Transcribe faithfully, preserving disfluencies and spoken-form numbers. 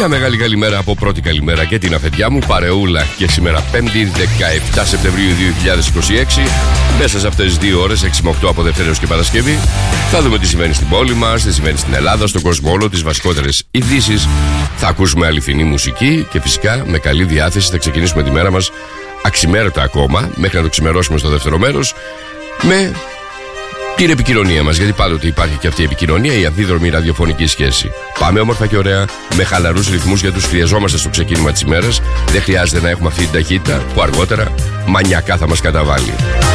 Μια μεγάλη καλημέρα από πρώτη καλημέρα και την αφεντιά μου παρεούλα και σήμερα πέμπτη δεκαεπτά Σεπτεμβρίου δύο χιλιάδες είκοσι έξι. Μέσα σε αυτές τις δύο ώρες, έξι με οκτώ από Δευτέρα έως και Παρασκευή, θα δούμε τι σημαίνει στην πόλη μας, τι σημαίνει στην Ελλάδα, στον κόσμο όλο, τις βασικότερες ειδήσεις. Θα ακούσουμε αληθινή μουσική και φυσικά με καλή διάθεση θα ξεκινήσουμε τη μέρα μας αξιμέρωτα ακόμα, μέχρι να το ξημερώσουμε στο δεύτερο μέρος, με την επικοινωνία μας, γιατί πάντοτε υπάρχει και αυτή η επικοινωνία, η αμφίδρομη ραδιοφωνική σχέση. Πάμε όμορφα και ωραία, με χαλαρούς ρυθμούς, γιατί τους χρειαζόμαστε στο ξεκίνημα της ημέρας. Δεν χρειάζεται να έχουμε αυτή την ταχύτητα που αργότερα μανιακά θα μας καταβάλει.